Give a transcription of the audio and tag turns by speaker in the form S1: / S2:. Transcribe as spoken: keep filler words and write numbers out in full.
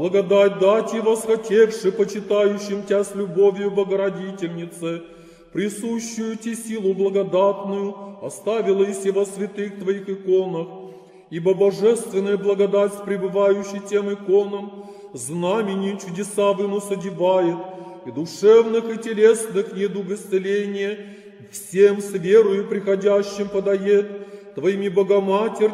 S1: благодать дать и восхотевши, почитающим Тя с любовью, Богородительнице, присущую Ти силу благодатную, оставила и во святых Твоих иконах, ибо божественная благодать, пребывающей тем иконам, знамени чудеса вынос одевает, и душевных, и телесных недуг исцеления всем с верою приходящим подает, Твоими Богоматерь,